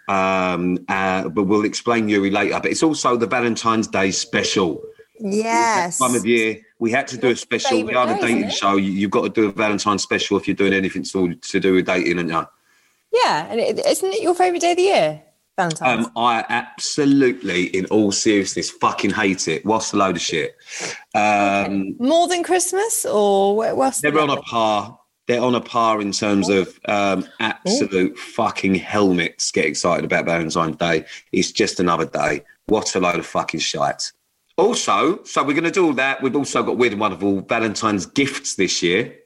but we'll explain Yuri later. But it's also the Valentine's Day special. Yes. Time of year, we had to do a special. We are the dating show. You've got to do a Valentine's special if you're doing anything to do with dating, and yeah, and isn't it your favourite day of the year, Valentine's? I absolutely, in all seriousness, fucking hate it. What's a load of shit? Okay. More than Christmas, or what's? They're on a par. They're on a par in terms of absolute fucking helmets. Get excited about Valentine's Day. It's just another day. What a load of fucking shite. Also, so we're going to do all that. We've also got weird and wonderful Valentine's gifts this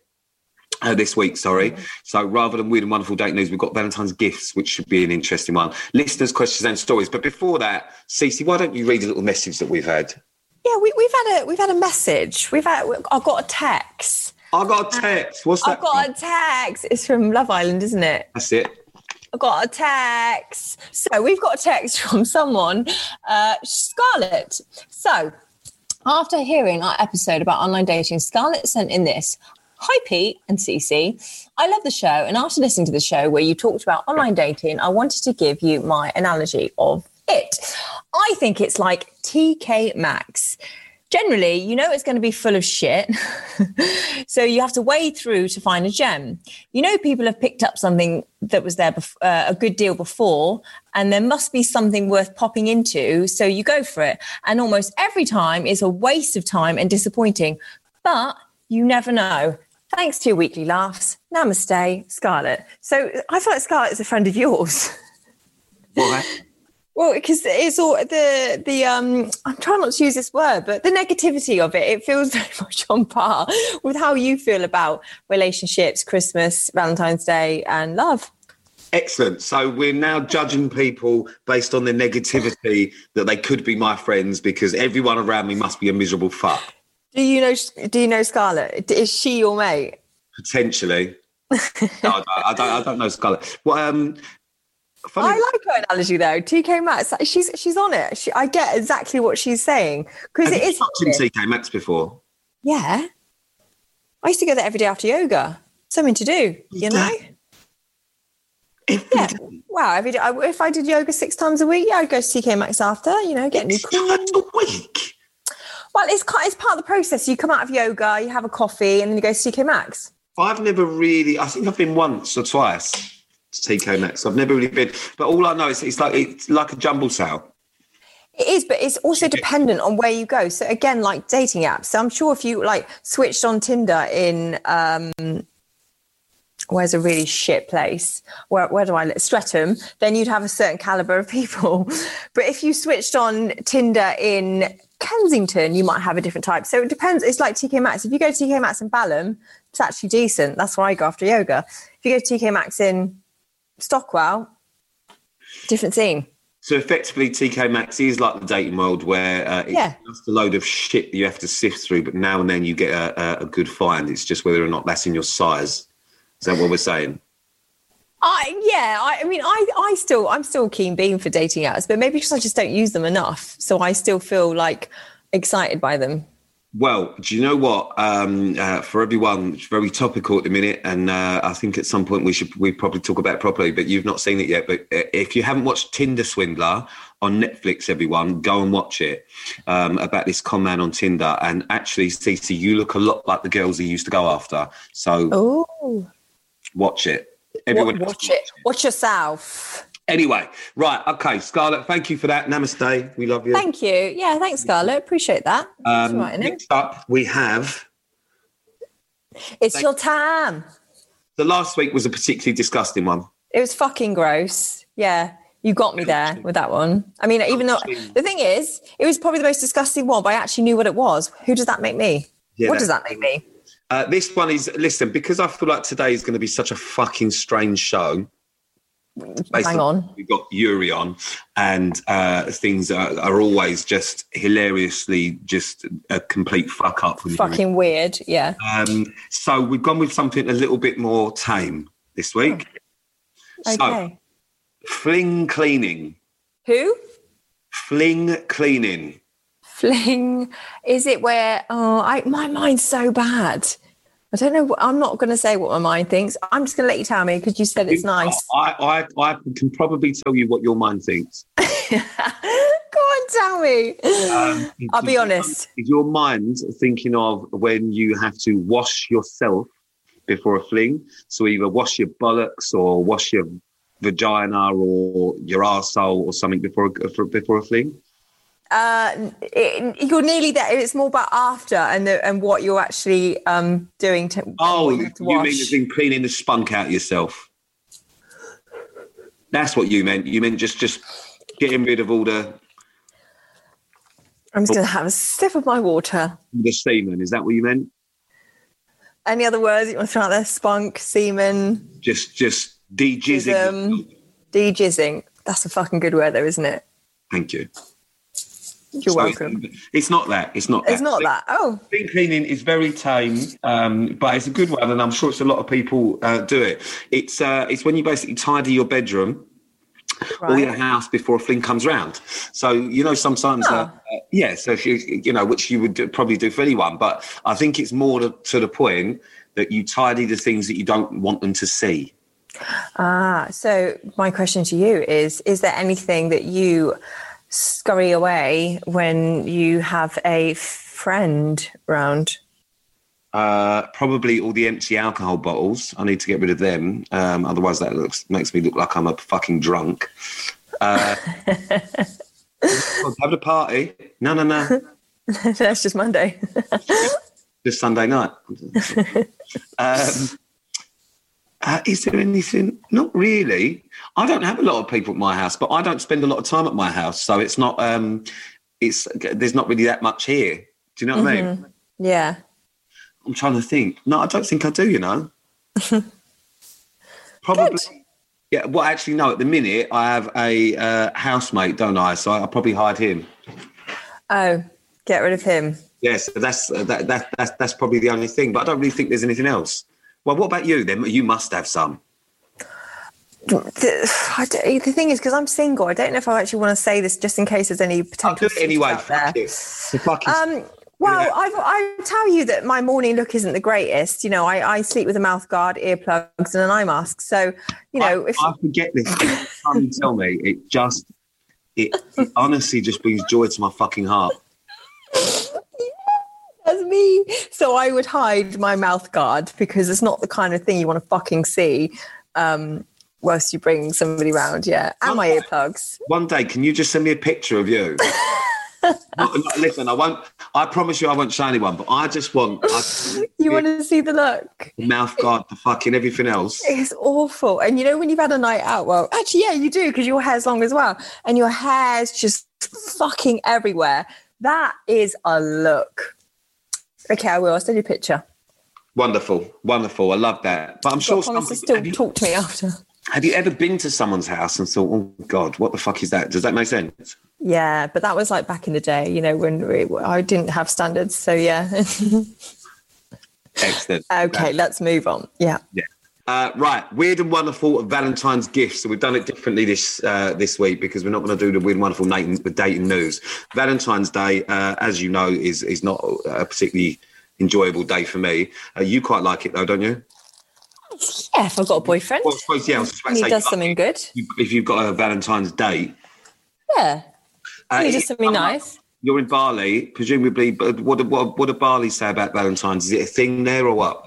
week. So rather than weird and wonderful date news, we've got Valentine's gifts, which should be an interesting one. Listeners' questions and stories. But before that, Cece, why don't you read a little message that we've had? Yeah, we've had a message. I've got a text. I got a text. What's that? I've got a text. It's from Love Island, isn't it? That's it. I got a text. So we've got a text from someone, Scarlett. So after hearing our episode about online dating, Scarlett sent in this. Hi, Pete and Cece. I love the show. And after listening to the show where you talked about online dating, I wanted to give you my analogy of it. I think it's like TK Maxx. Generally, you know it's going to be full of shit. So you have to wade through to find a gem. You know, people have picked up something that was there a good deal before, and there must be something worth popping into. So you go for it. And almost every time it's a waste of time and disappointing. But you never know. Thanks to your weekly laughs. Namaste, Scarlett. So I feel like Scarlett is a friend of yours. Why? Well, because it's all I'm trying not to use this word, but the negativity of it feels very much on par with how you feel about relationships, Christmas, Valentine's Day, and love. Excellent. So we're now judging people based on their negativity that they could be my friends because everyone around me must be a miserable fuck. Do you know Scarlett? Is she your mate? Potentially. No, I don't know Scarlett. Well, funny. I like her analogy though. TK Maxx, she's on it. I get exactly what she's saying because it is. Have you watched TK Maxx before? Yeah, I used to go there every day after yoga. Something to do, you know. Every day. Wow, every day. If I did yoga 6 times a week, I'd go to TK Maxx after. You know, get new cream. 6 times a week. Well, it's part of the process. You come out of yoga, you have a coffee, and then you go to TK Maxx. I've never really. I think I've been once or twice to TK Maxx. I've never really been, but all I know is it's like a jumble sale. It is, but it's also dependent on where you go. So again, like dating apps. So I'm sure if you like switched on Tinder in where's a really shit place? Where do I live? Streatham, then you'd have a certain caliber of people. But if you switched on Tinder in Kensington, you might have a different type. So it depends. It's like TK Maxx. If you go to TK Maxx in Balham, it's actually decent. That's where I go after yoga. If you go to TK Maxx in Stockwell, different scene. So effectively, TK Maxx is like the dating world where it's just a load of shit that you have to sift through, but now and then you get a good find. It's just whether or not that's in your size. Is that what we're saying? I'm still keen being for dating apps, but maybe because I just don't use them enough. So I still feel like excited by them. Well, do you know what? For everyone, it's very topical at the minute, and I think at some point we probably talk about it properly. But you've not seen it yet. But if you haven't watched Tinder Swindler on Netflix, everyone go and watch it. About this con man on Tinder, and actually, Cece, you look a lot like the girls he used to go after. So, watch it. Everyone, watch it. Watch yourself. Anyway, right, okay, Scarlett, thank you for that. Namaste, we love you. Thank you. Yeah, thanks, Scarlett. Appreciate that. Next up, we have... It's your time. The last week was a particularly disgusting one. It was fucking gross. Yeah, you got me there with that one. I mean, even though... The thing is, it was probably the most disgusting one, but I actually knew what it was. Who does that make me? Yeah, what does that make me? This one is... Listen, because I feel like today is going to be such a fucking strange show... Basically, hang on. We've got Yuri on, and things are always just hilariously just a complete fuck up. Fucking weird, yeah. So we've gone with something a little bit more tame this week. Okay. So, fling cleaning. Who? Fling cleaning. Fling. Is it where? My mind's so bad. I don't know. I'm not going to say what my mind thinks. I'm just going to let you tell me because you said it's nice. I can probably tell you what your mind thinks. Go on, tell me. I'll be honest. Is your mind thinking of when you have to wash yourself before a fling? So either wash your bollocks or wash your vagina or your arsehole or something before a fling? You're nearly there. It's more about after and what you're actually doing to. You mean as in cleaning the spunk out yourself? That's what you meant. You meant just getting rid of all the. I'm just going to have a sip of my water. The semen, is that what you meant? Any other words you want to throw out there? Spunk, semen. Just de-jizzing. De-jizzing. That's a fucking good word, though, isn't it? Thank you. You're welcome. It's not that. It's not that. Oh. Spring cleaning is very tame, but it's a good one, and I'm sure it's a lot of people do it. It's when you basically tidy your bedroom or your house before a fling comes round. So, sometimes, so if you, which you would probably do for anyone, but I think it's more to the point that you tidy the things that you don't want them to see. So my question to you is there anything that you scurry away when you have a friend round? Probably all the empty alcohol bottles. I need to get rid of them. Otherwise that makes me look like I'm a fucking drunk. Have a party? No. That's just Monday. Just Sunday night. Is there anything? Not really. I don't have a lot of people at my house, but I don't spend a lot of time at my house, so it's not. There's not really that much here. Do you know what I mean? Yeah. I'm trying to think. No, I don't think I do. Probably. Good. Yeah. Well, actually, no. At the minute, I have a housemate, don't I? So I'll probably hide him. Oh, get rid of him. Yes, that's probably the only thing. But I don't really think there's anything else. Well, what about you then? You must have some. The thing is, because I'm single, I don't know if I actually want to say this just in case there's any potential. I'll do it anyway. Fuck it. Well, I tell you that my morning look isn't the greatest. I sleep with a mouth guard, earplugs, and an eye mask. So, I forget this. Every time you tell me, it honestly just brings joy to my fucking heart. That's me. So I would hide my mouth guard because it's not the kind of thing you want to fucking see whilst you bring somebody around. Yeah, and my earplugs. One day, can you just send me a picture of you? Listen, I won't. I promise you, I won't show anyone. But I just want. You want to see the look? The mouth guard, the fucking everything else. It's awful. And when you've had a night out, well, actually, yeah, you do because your hair's long as well, and your hair's just fucking everywhere. That is a look. Okay, I will. I'll send you a picture. Wonderful. I love that. But I'm sure someone to still talk to me after. Have you ever been to someone's house and thought, "Oh God, what the fuck is that?" Does that make sense? Yeah, but that was like back in the day, when I didn't have standards. So yeah. Excellent. Okay, let's move on. Yeah. Right, weird and wonderful Valentine's gifts. So we've done it differently this week because we're not going to do the weird and wonderful dating news. Valentine's Day, as you know, is not a particularly enjoyable day for me. You quite like it though, don't you? Yeah, if I've got a boyfriend. Well, I suppose, yeah. I was just about to say, he does something good. If you've got a Valentine's Day. Yeah. He does something nice. You're in Bali, presumably. But what do Bali say about Valentine's? Is it a thing there or what?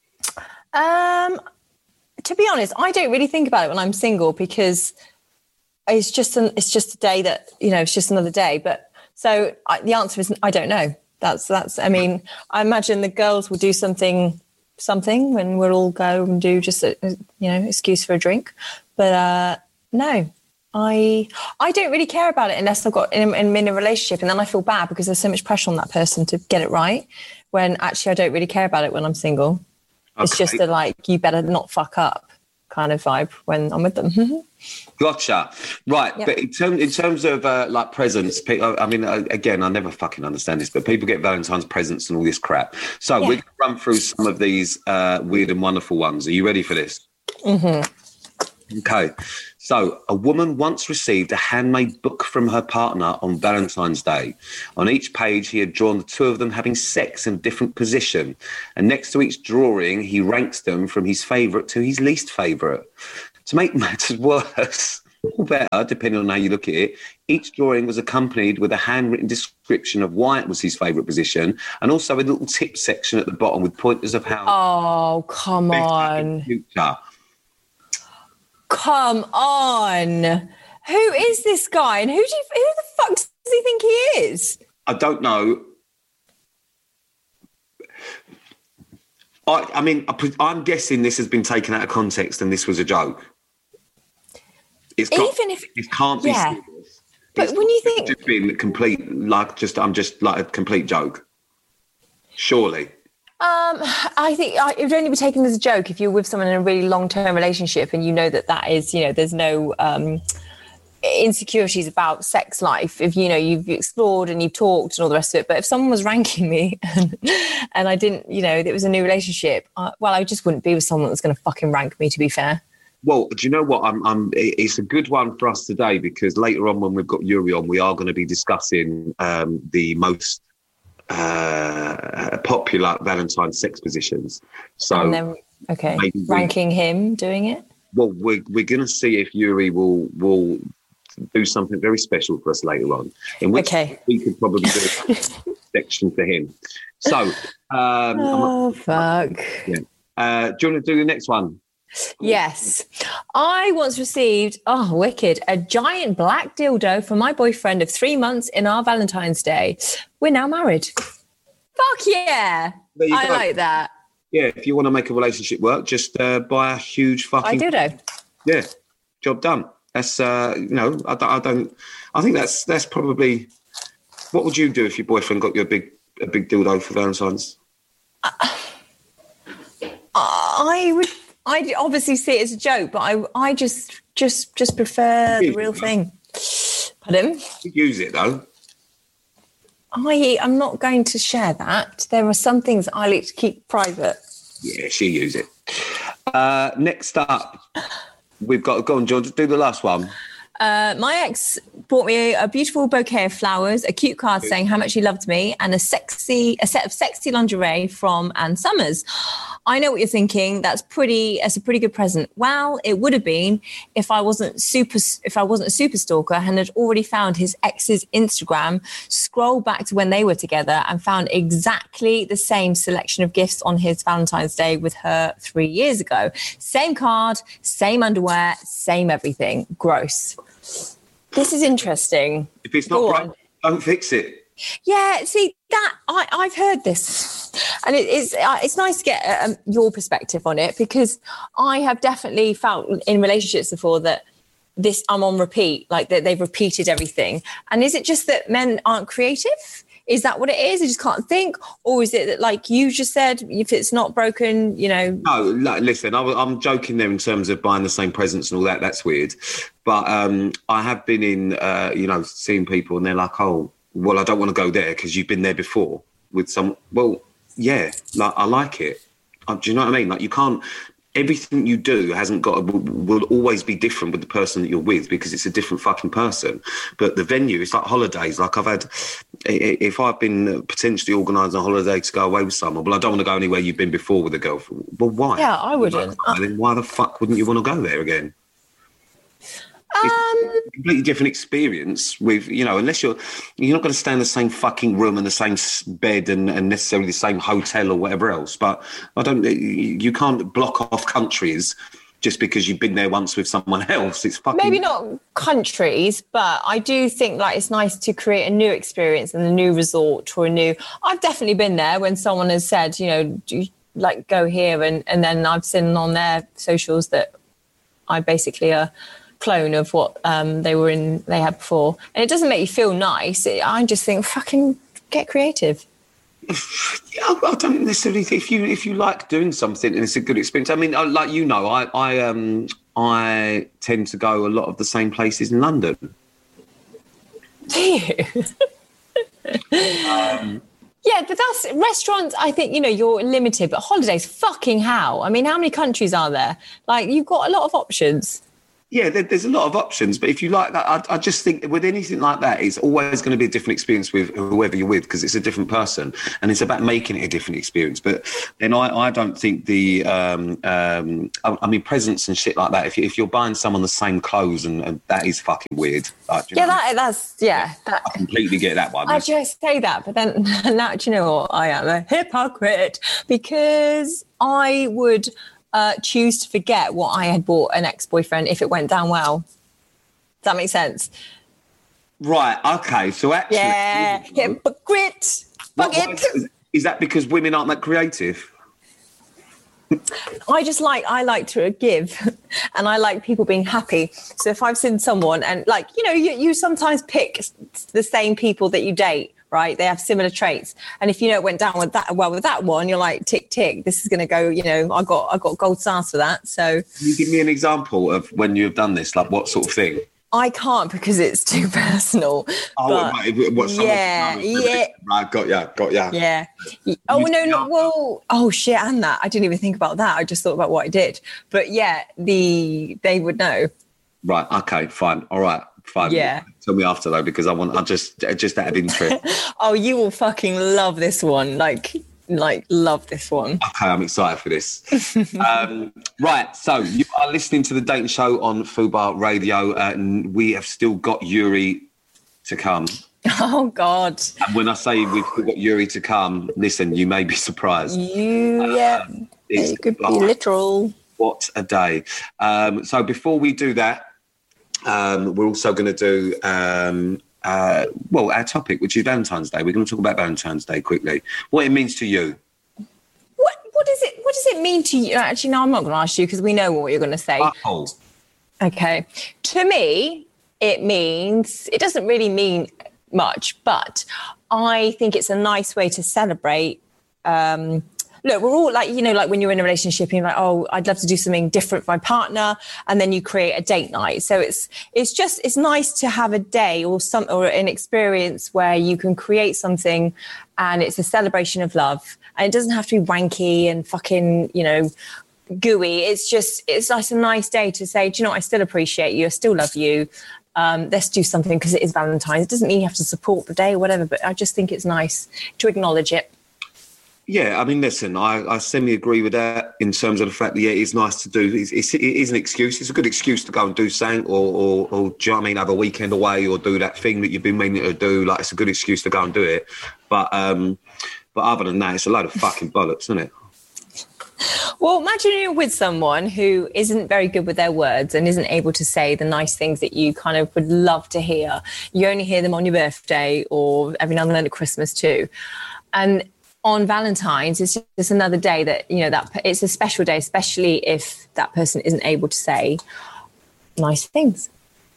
To be honest, I don't really think about it when I'm single because it's just a day that it's just another day. But so the answer is I don't know. That's. I mean, I imagine the girls will do something when we'll all go and do just excuse for a drink. But no. I don't really care about it unless I'm in a relationship, and then I feel bad because there's so much pressure on that person to get it right. When actually I don't really care about it when I'm single. Okay. It's just you better not fuck up kind of vibe when I'm with them. Gotcha. Right, yep. But in terms of presents, I mean, again, I never fucking understand this, but people get Valentine's presents and all this crap. So we're going to run through some of these weird and wonderful ones. Are you ready for this? Mm-hmm. Okay. So, a woman once received a handmade book from her partner on Valentine's Day. On each page, he had drawn the two of them having sex in a different position. And next to each drawing, he ranks them from his favourite to his least favourite. To make matters worse, or better, depending on how you look at it, each drawing was accompanied with a handwritten description of why it was his favourite position, and also a little tip section at the bottom with pointers of how... Oh, come on. Future. Come on. Who is this guy? And who the fuck does he think he is? I don't know. I mean, I'm guessing this has been taken out of context and this was a joke. It can't be serious. But when you think... It's been complete, I'm just like a complete joke. Surely. I think it would only be taken as a joke if you're with someone in a really long-term relationship and you know that is, there's no insecurities about sex life. If, you've explored and you've talked and all the rest of it. But if someone was ranking me and I didn't, it was a new relationship, I just wouldn't be with someone that's going to fucking rank me, to be fair. Well, do you know what? It's a good one for us today because later on when we've got Yuri on, we are going to be discussing the most popular Valentine sex positions. So, and then, ranking him doing it. Well, we're going to see if Yuri will do something very special for us later on. In which we could probably do a section for him. So, fuck. Yeah. Do you want to do the next one? Yes. I once received, wicked, a giant black dildo from my boyfriend of 3 months in our Valentine's Day. We're now married. Fuck yeah. I like that. Yeah, if you want to make a relationship work, just buy a huge fucking... dildo. Yeah, job done. That's, I think that's probably... What would you do if your boyfriend got you a big dildo for Valentine's? I'd obviously see it as a joke, but I just prefer the real thing. Pardon? You use it, though. I'm not going to share that. There are some things I like to keep private. Yeah, she use it. Next up, we've got... Go on, George, do the last one. My ex bought me a beautiful bouquet of flowers, a cute card saying how much he loved me, and a set of sexy lingerie from Ann Summers. I know what you're thinking. That's a pretty good present. Well, it would have been if I wasn't a super stalker and had already found his ex's Instagram, scrolled back to when they were together and found exactly the same selection of gifts on his Valentine's Day with her 3 years ago. Same card, same underwear, same everything. Gross. This is interesting. If it's not right, don't fix it. Yeah, see that I've heard this, and it's nice to get your perspective on it because I have definitely felt in relationships before that I'm on repeat, like that they've repeated everything. And is it just that men aren't creative? Is that what it is? They just can't think, or is it that, like you just said, if it's not broken, No, listen, I'm joking there in terms of buying the same presents and all that. That's weird, but I have been in, seeing people and they're like, oh. Well, I don't want to go there because you've been there before with some... Well, yeah, I like it. Do you know what I mean? Like, you can't... Everything you do will always be different with the person that you're with because it's a different fucking person. But the venue, it's like holidays. Like if I've been potentially organising a holiday to go away with someone, well, I don't want to go anywhere you've been before with a girlfriend. Well, why? Yeah, I wouldn't. Then why the fuck wouldn't you want to go there again? It's a completely different experience with, unless you're not going to stay in the same fucking room and the same bed and necessarily the same hotel or whatever else. But you can't block off countries just because you've been there once with someone else. It's fucking... Maybe not countries, but I do think like it's nice to create a new experience and a new resort or I've definitely been there when someone has said, do you like go here and then I've seen on their socials that I basically clone of what they had before, and it doesn't make you feel nice. I just think fucking get creative. I don't necessarily think if you like doing something and it's a good experience. I mean, like I tend to go a lot of the same places in London. Do you? Yeah, but that's restaurants. I think you're limited, but holidays, fucking hell. I mean, how many countries are there? Like, you've got a lot of options. Yeah, there's a lot of options, but if you like that, I just think with anything like that, it's always going to be a different experience with whoever you're with, because it's a different person, and it's about making it a different experience. But then I don't think I mean, presents and shit like that. If you're buying someone the same clothes, and that is fucking weird. Like, I completely get that one. I just say that, but then now, do you know what? I am a hypocrite because I would choose to forget what I had bought an ex-boyfriend if it went down well. Does that make sense? Right. Okay. So actually, yeah, hypocrite. Fuck it. Is that because women aren't that creative? I like to give, and I like people being happy. So if I've seen someone, and like, you know, you sometimes pick the same people that you date. Right, they have similar traits, and if you know it went down with that one, you're like, tick tick, this is going to go. You know, I got gold stars for that. So, can you give me an example of when you've done this? Like, what sort of thing? I can't because it's too personal. Oh, but, right. Right, got ya. Yeah. Oh no. Well, oh shit, and that I didn't even think about that. I just thought about what I did. But yeah, they would know. Right. Okay. Fine. All right. Fine. Yeah. Tell me after though, because I just out of interest. Oh, you will fucking love this one. Like love this one. Okay, I'm excited for this. Right, so you are listening to The Dating Show on Fubar Radio, and we have still got Yuri to come. Oh, God. And when I say we've still got Yuri to come, listen, you may be surprised. It could be literal. What a day. So before we do that, we're also going to do... our topic, which is Valentine's Day. We're going to talk about Valentine's Day quickly. What it means to you. What does it mean to you? Actually, no, I'm not going to ask you because we know what you're going to say. Okay. To me, it doesn't really mean much, but I think it's a nice way to celebrate. Look, we're all like, you know, like when you're in a relationship and you're like, oh, I'd love to do something different for my partner. And then you create a date night. So it's nice to have a day or an experience where you can create something and it's a celebration of love. And it doesn't have to be wanky and fucking, you know, gooey. It's like a nice day to say, do you know what? I still appreciate you. I still love you. Let's do something because it is Valentine's. It doesn't mean you have to support the day or whatever, but I just think it's nice to acknowledge it. Yeah, I mean, listen, I semi agree with that in terms of the fact that, yeah, it's nice to do. It is an excuse. It's a good excuse to go and do something or do you know what I mean, have a weekend away or do that thing that you've been meaning to do. Like, it's a good excuse to go and do it. But other than that, it's a load of fucking bollocks, isn't it? Well, imagine you're with someone who isn't very good with their words and isn't able to say the nice things that you kind of would love to hear. You only hear them on your birthday or every now and then at Christmas too. And on Valentine's, it's just another day that, you know, that it's a special day, especially if that person isn't able to say nice things.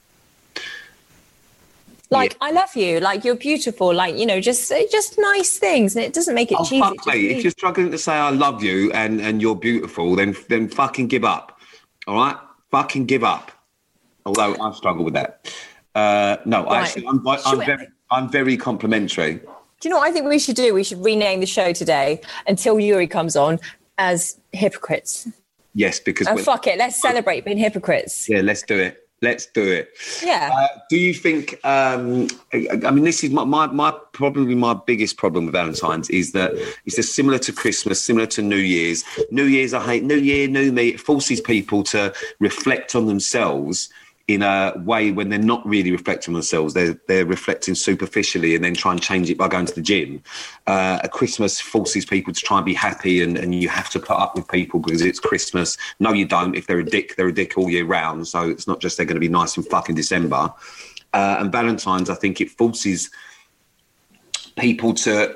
Like, yeah. I love you, like, you're beautiful, like, you know, just nice things. And it doesn't make it cheesy. Fuck me. If you're struggling to say I love you and you're beautiful, then fucking give up. All right? Fucking give up. Although I struggle with that. No, right. Actually, I'm very complimentary. Do you know what I think we should do? We should rename the show today until Yuri comes on as Hypocrites. Yes, because... fuck it. Let's celebrate being hypocrites. Yeah, let's do it. Let's do it. Yeah. Do you think... I mean, this is probably my biggest problem with Valentine's is that it's similar to Christmas, similar to New Year's. New Year's, I hate New Year, New Me. It forces people to reflect on themselves in a way when they're not really reflecting on themselves. They're reflecting superficially and then try and change it by going to the gym. A Christmas forces people to try and be happy and you have to put up with people because it's Christmas. No, you don't. If they're a dick all year round. So it's not just they're going to be nice in fucking December. And Valentine's, I think it forces people to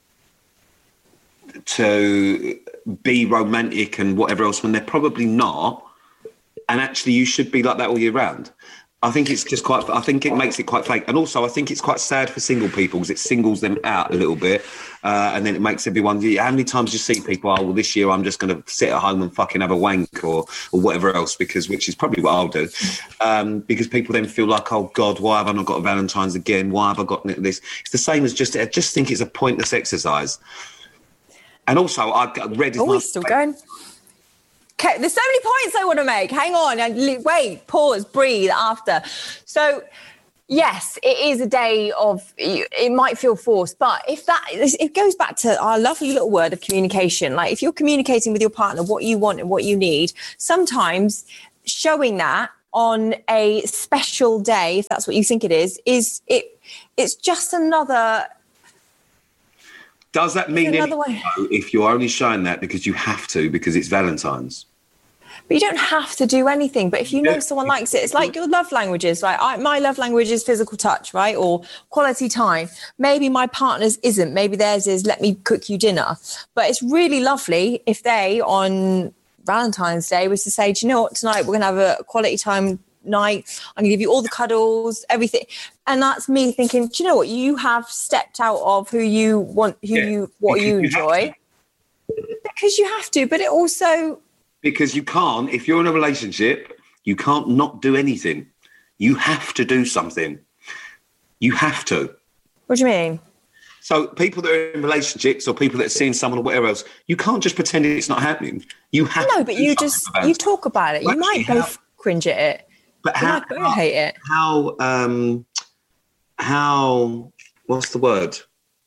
be romantic and whatever else when they're probably not. And actually, you should be like that all year round. I think it's just I think it makes it quite fake. And also, I think it's quite sad for single people because it singles them out a little bit. And then it makes everyone... How many times do you see people, oh, well, this year I'm just going to sit at home and fucking have a wank or whatever else, which is probably what I'll do. Because people then feel like, oh, God, why have I not got a Valentine's again? Why have I got this? It's the same as I just think it's a pointless exercise. And also, I read... Oh, we're still going. Okay, there's so many points I want to make. Hang on. Wait, pause, breathe after. So, yes, it is a day of, it might feel forced, but it goes back to our lovely little word of communication. Like if you're communicating with your partner what you want and what you need, sometimes showing that on a special day, if that's what you think it is it's just another. Does that mean another way? If you're only showing that because you have to, because it's Valentine's? But you don't have to do anything. But if you know someone likes it, it's like your love languages. Like my love language is physical touch, right? Or quality time. Maybe my partner's isn't. Maybe theirs is let me cook you dinner. But it's really lovely if they, on Valentine's Day, was to say, do you know what, tonight we're going to have a quality time night. I'm going to give you all the cuddles, everything. And that's me thinking, do you know what? You have stepped out of who you want, what you enjoy. Because you have to. But it also... Because you can't, if you're in a relationship, you can't not do anything. You have to do something. You have to. What do you mean? So people that are in relationships or people that are seeing someone or whatever else, you can't just pretend it's not happening. You have to. No, but you talk about it. You might both cringe at it. But you might both hate it. How, what's the word?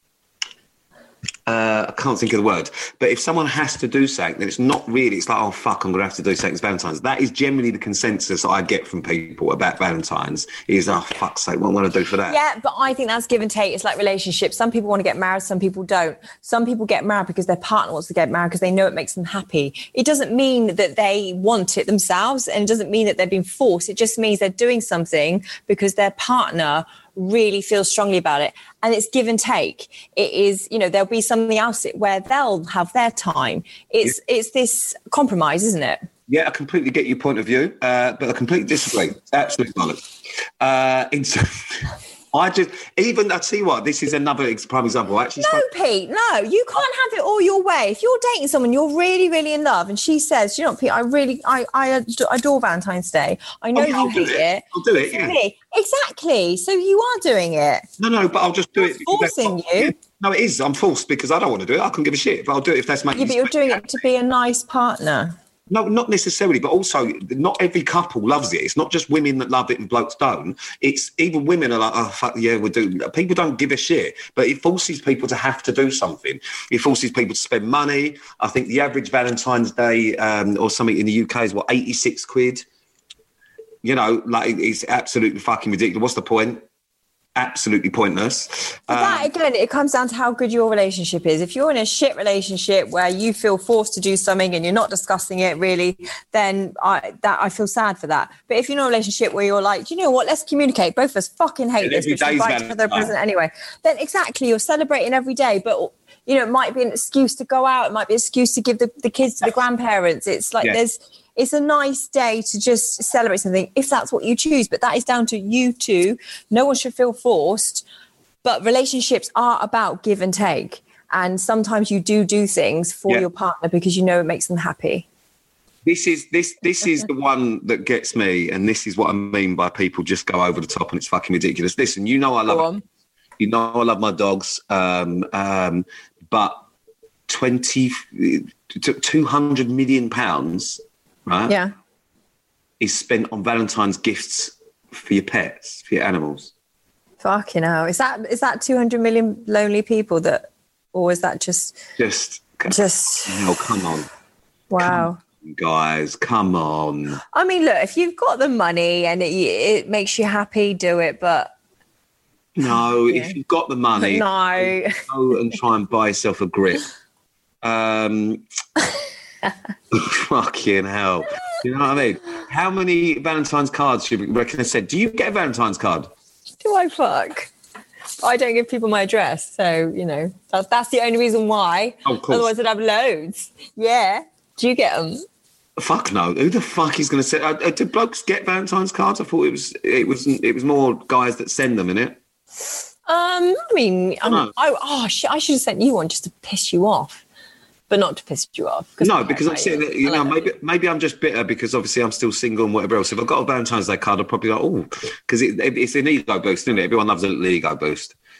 I can't think of the word, but if someone has to do something, then it's not really, it's like, oh, fuck, I'm going to have to do something. It's Valentine's. That is generally the consensus I get from people about Valentine's is, oh, fuck's sake, what am I going to do for that? Yeah, but I think that's give and take. It's like relationships. Some people want to get married, some people don't. Some people get married because their partner wants to get married because they know it makes them happy. It doesn't mean that they want it themselves, and it doesn't mean that they're being forced. It just means they're doing something because their partner really feels strongly about it, and it's give and take. It is, there'll be something else where they'll have their time. It's this compromise, isn't it? Yeah, I completely get your point of view, but I completely disagree. Absolutely bollocks. I tell you what, this is another prime example. Pete, no, you can't have it all your way. If you're dating someone, you're really, really in love, and she says, you know, Pete, I adore Valentine's Day. I know you hate it. I'll do it, yeah. Exactly. So you are doing it. No, but I'll just do it. Forcing you. Yeah. No, it is. I'm forced because I don't want to do it. I couldn't give a shit, but I'll do it if that's making. Yeah, but you're doing it to be a nice partner. No, not necessarily, but also not every couple loves it. It's not just women that love it and blokes don't. It's even women are like, oh, fuck, yeah, we'll do. People don't give a shit, but it forces people to have to do something. It forces people to spend money. I think the average Valentine's Day or something in the UK is, 86 quid? It's absolutely fucking ridiculous. What's the point? Absolutely pointless. That again, it comes down to how good your relationship is. If you're in a shit relationship where you feel forced to do something and you're not discussing it really, then I feel sad for that. But if you're in a relationship where you're like, do you know what? Let's communicate. Both of us fucking hate this, but should buy each other a present anyway. Then exactly, you're celebrating every day, but it might be an excuse to go out. It might be an excuse to give the kids to the grandparents. It's like it's a nice day to just celebrate something if that's what you choose. But that is down to you two. No one should feel forced. But relationships are about give and take. And sometimes you do things for your partner because you know it makes them happy. This is the one that gets me. And this is what I mean by people just go over the top and it's fucking ridiculous. Listen, I love I love my dogs. But 200 million pounds, right? Yeah, is spent on Valentine's gifts for your pets, for your animals. Fucking hell! Is that 200 million lonely people or is that just? Oh, come on! Wow, guys, come on! I mean, look, if you've got the money and it makes you happy, do it. But no, if you've got the money, no, go and try and buy yourself a grip. Fucking hell. You know what I mean? How many Valentine's cards do you reckon I said? Do you get a Valentine's card? Do I fuck? I don't give people my address. So, that's the only reason why. Oh, of course. Otherwise I'd have loads. Yeah. Do you get them? Fuck no. Who the fuck is going to say? Do blokes get Valentine's cards? I thought it was more guys that send them, innit? I should have sent you one just to piss you off. But not to piss you off. No, because I'm sitting there, maybe I'm just bitter because obviously I'm still single and whatever else. If I got a Valentine's Day card, I'd probably like, because it's an ego boost, isn't it? Everyone loves a little ego boost.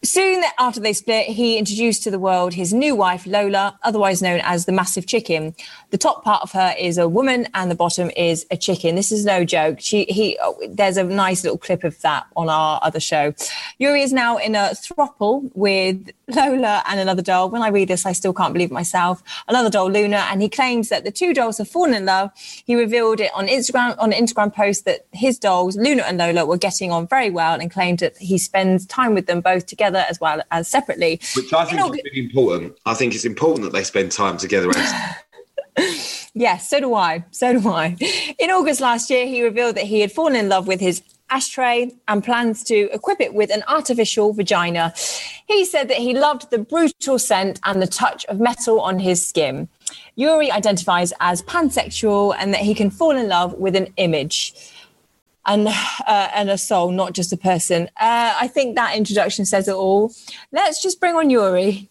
Soon after they split, he introduced to the world his new wife, Lola, otherwise known as the Massive Chicken. The top part of her is a woman and the bottom is a chicken. This is no joke. There's a nice little clip of that on our other show. Yuri is now in a throuple with Lola and another doll. When I read this, I still can't believe myself. Another doll, Luna, and he claims that the two dolls have fallen in love. He revealed it on Instagram, on an Instagram post, that his dolls, Luna and Lola, were getting on very well, and claimed that he spends time with them both together as well as separately. Which I think is really important. I think it's important that they spend time together. Yes, so do I. In August last year, he revealed that he had fallen in love with his ashtray and plans to equip it with an artificial vagina. He said that he loved the brutal scent and the touch of metal on his skin. Yuri identifies as pansexual and that he can fall in love with an image and a soul, not just a person. I think that introduction says it all. Let's just bring on Yuri.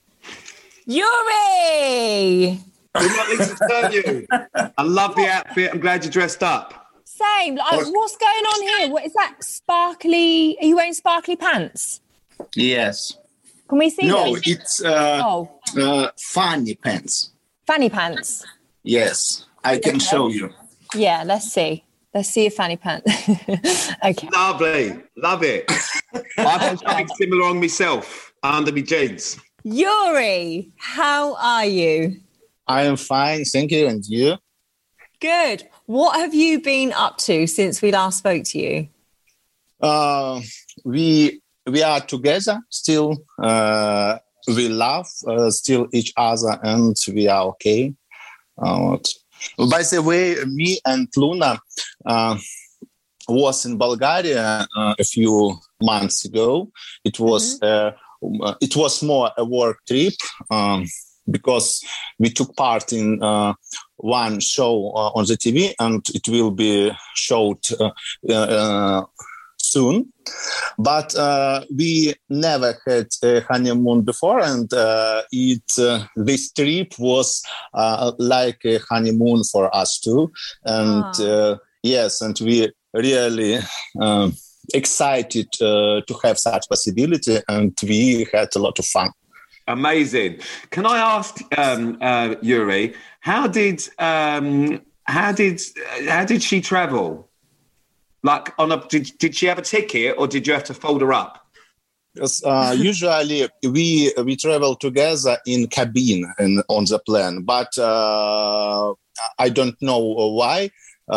Yuri! I'm not need to tell you. I love the outfit. I'm glad you dressed up. Same. What's going on here? What is that? Sparkly? Are you wearing sparkly pants? Yes. Can we see No, those? it's funny pants. Fanny pants. Yes, I can show you. Yeah, let's see. Let's see your fanny pants. Okay. Lovely. Love it. I've got something similar on myself under my jeans. Yuri, how are you? I am fine, thank you. And you? Good. What have you been up to since we last spoke to you? We are together still. We love still each other, and we are okay. By the way, me and Luna was in Bulgaria a few months ago. It was more a work trip. Because we took part in one show on the TV, and it will be showed soon. But we never had a honeymoon before, and this trip was like a honeymoon for us too. And yes, and we really excited to have such possibility, and we had a lot of fun. Amazing. Can I ask Yuri, how did she travel? Like did she have a ticket, or did you have to fold her up? Yes, usually we travel together in cabin and on the plane, but I don't know why.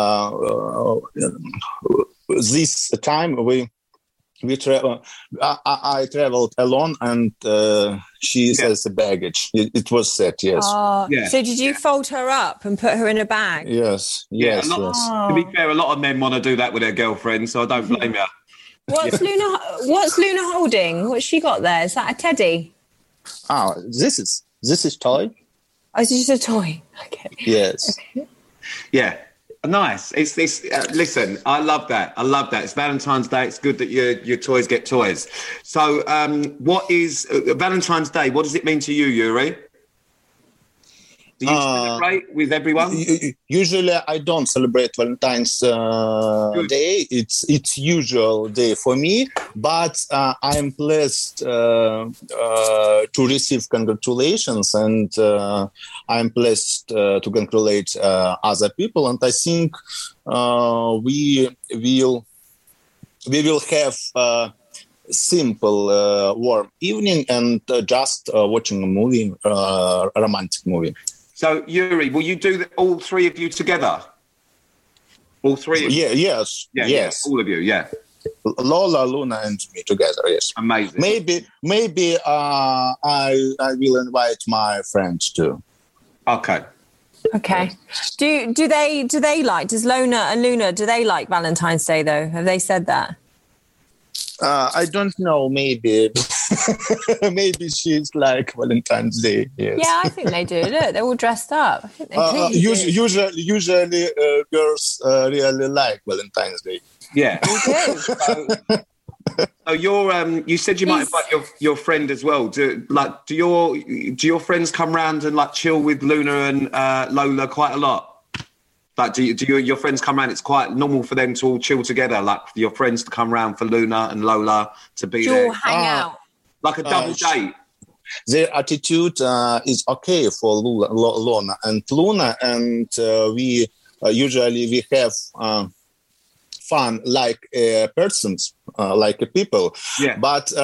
This time we travel. I traveled alone, and she says the baggage. It was set, yes. Yeah. So did you fold her up and put her in a bag? Yes. To be fair, a lot of men want to do that with their girlfriends, so I don't blame you. What's Luna holding? What's she got there? Is that a teddy? Oh, this is toy. Oh, it's just a toy. Okay. Yes. Okay. Yeah. Nice. It's listen, I love that. It's Valentine's Day. It's good that your toys get toys. So what is Valentine's Day? What does it mean to you, Yuri? Do you celebrate with everyone? Usually I don't celebrate Valentine's Day. It's usual day for me, but I'm blessed to receive congratulations, and I'm blessed to congratulate other people. And I think we will have simple warm evening and just watching a movie, a romantic movie. So, Yuri, will you do all three of you together? All three of you? Yes. All of you, yeah. Lola, Luna, and me together, yes. Amazing. Maybe I will invite my friends too. Okay. Do they like, does Luna and Luna, do they like Valentine's Day though? Have they said that? I don't know, maybe. Maybe she's like Valentine's Day. Yes. Yeah, I think they do. Look, they're all dressed up. I think they usually girls really like Valentine's Day. Yeah. They do. So you said you might invite your friend as well. Do your friends come round and like chill with Luna and Lola quite a lot? Like, do your friends come around? It's quite normal for them to all chill together. Like, for your friends to come around for Luna and Lola to be there. Hang out. Like a double date. Their attitude is okay for Lorna and Luna, and we usually have fun like persons, like people. Yeah. But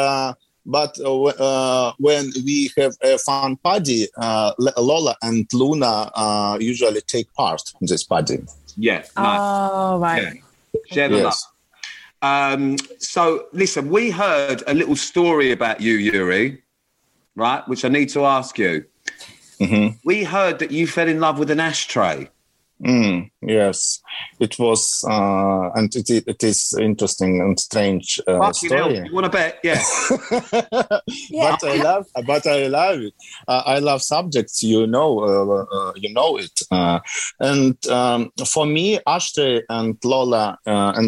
when we have a fun party, Lola and Luna usually take part in this party. Yeah. Nice. Oh, right. Yeah. Share the love. So, listen, we heard a little story about you, Yuri, right, which I need to ask you. Mm-hmm. We heard that you fell in love with an ashtray. Yes, it was, and it is interesting and strange story. Hell, you want to bet? Yeah. Yeah. But I love it. I love subjects, you know it. And for me, Ashtray and Lola and